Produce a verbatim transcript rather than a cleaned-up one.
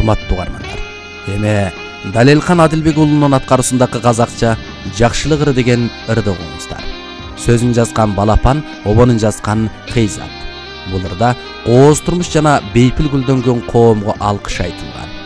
урматтуу угармандар. Эми Далелхан Адилбек уулунун аткарысындагы казакча Жакшылык ыры деген ырды угуңуздар. Сөзүн жазган Балапан, обонун жазган Кыйзат. Бул ырда кооз турмуш жана бейпил гүлдөнгөн коомго алкыш айтылган.